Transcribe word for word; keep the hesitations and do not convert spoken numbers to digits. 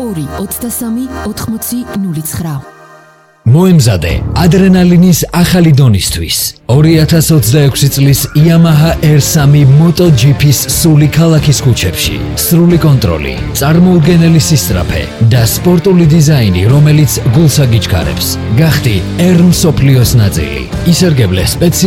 ორი ოცდასამი ოთხმოცი ნული ცხრა. მოემზადე ადრენალინის ახალი დონისთვის. ორი ათას ოცდაექვსი წლის Yamaha R three MotoGP-ს სული ქალაქის ქუჩებში. სრული კონტროლი, წარმოუდგენელი სისწრაფე და სპორტული დიზაინი, რომელიც გულს აგიჩქარებს. გახდი R მსოფლიოს ნაწილი. ისარგებლე სპეციალ